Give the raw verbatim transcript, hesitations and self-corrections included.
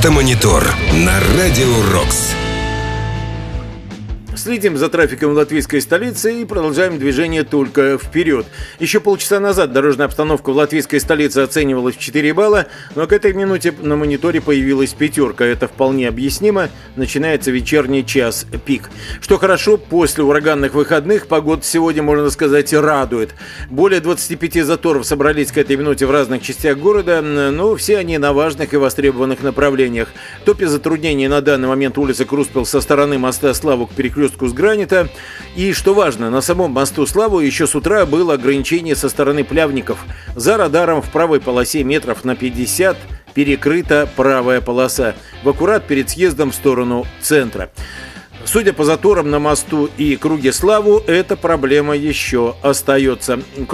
Автомонитор на Радио Рокс. Следим за трафиком в латвийской столице и продолжаем движение только вперед. Еще полчаса назад дорожная обстановка в латвийской столице оценивалась в четыре балла, но к этой минуте на мониторе появилась пятерка. Это вполне объяснимо. Начинается вечерний час пик. Что хорошо, после ураганных выходных погода сегодня, можно сказать, радует. Более двадцати пяти заторов собрались к этой минуте в разных частях города, но все они на важных и востребованных направлениях. В топе затруднений на данный момент улица Круспел со стороны моста Славу к перекрестку с Гранита. И, что важно, на самом мосту Славу еще с утра было ограничение со стороны Плявников. За радаром в правой полосе метров на пятьдесят перекрыта правая полоса. В аккурат перед съездом в сторону центра. Судя по заторам на мосту и круге Славу, эта проблема еще остается.